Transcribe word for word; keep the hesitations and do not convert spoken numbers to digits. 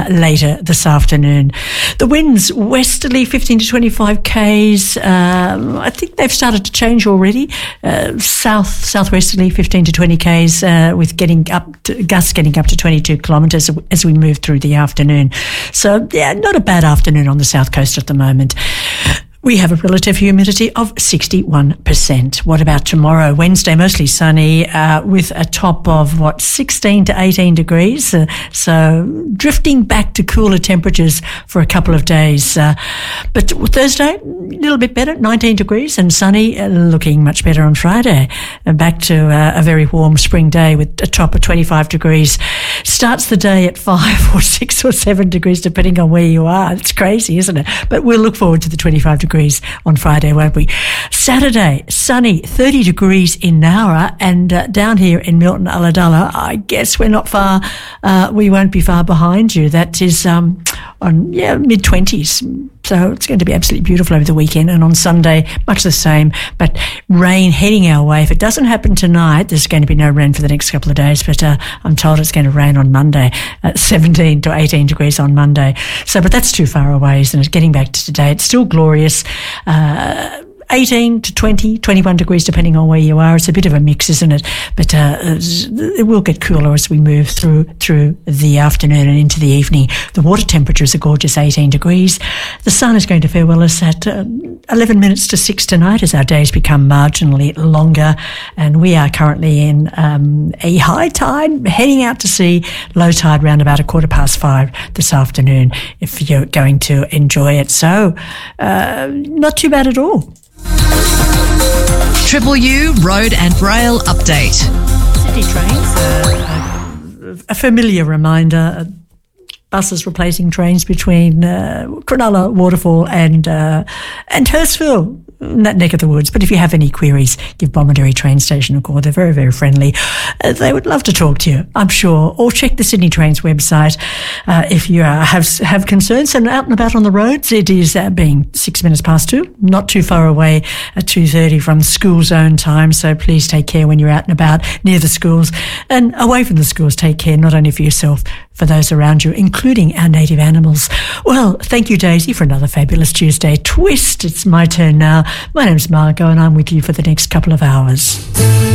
uh, later this afternoon. The winds westerly fifteen to twenty-five k's. Um, I think they've started to change already. Uh, south southwesterly fifteen to twenty k's uh, with getting up to, gusts getting up to twenty-two kilometres as we move through the afternoon. So yeah, not a bad afternoon on the south coast at the moment. We have a relative humidity of sixty-one percent. What about tomorrow? Wednesday, mostly sunny uh, with a top of, what, sixteen to eighteen degrees. Uh, so drifting back to cooler temperatures for a couple of days. Uh, but Thursday, a little bit better, nineteen degrees and sunny, uh, looking much better on Friday. Uh, back to uh, a very warm spring day with a top of twenty-five degrees. Starts the day at five or six or seven degrees, depending on where you are. It's crazy, isn't it? But we'll look forward to the twenty-five degrees on Friday, won't we? Saturday, sunny, thirty degrees in Nowra, and uh, down here in Milton Ulladulla, I guess we're not far, uh, we won't be far behind you. That is um, on, yeah, mid-twenties. So it's going to be absolutely beautiful over the weekend. And on Sunday, much the same, but rain heading our way. If it doesn't happen tonight, there's going to be no rain for the next couple of days, but uh, I'm told it's going to rain on Monday, at seventeen to eighteen degrees on Monday. So, but that's too far away, isn't it? Getting back to today, it's still glorious. Uh, eighteen to twenty, twenty-one degrees, depending on where you are. It's a bit of a mix, isn't it? But uh, it will get cooler as we move through through the afternoon and into the evening. The water temperature is a gorgeous eighteen degrees. The sun is going to farewell us at uh, eleven minutes to six tonight as our days become marginally longer. And we are currently in um, a high tide, heading out to sea, low tide round about a quarter past five this afternoon if you're going to enjoy it. So uh, not too bad at all. Triple U Road and Rail Update. City trains, uh, a familiar reminder. Uh, buses replacing trains between uh, Cronulla, Waterfall and uh, and Hurstville, in that neck of the woods. But if you have any queries, give Bomaderry train station a call. They're very, very friendly. Uh, they would love to talk to you, I'm sure. Or check the Sydney Trains website uh, if you uh, have have concerns. And out and about on the roads, it is uh, being six minutes past two, not too far away at two thirty from school zone time. So please take care when you're out and about near the schools and away from the schools. Take care not only for yourself, for those around you, including our native animals. Well, thank you, Daisy, for another fabulous Tuesday twist. It's my turn now. My name's Margot, and I'm with you for the next couple of hours.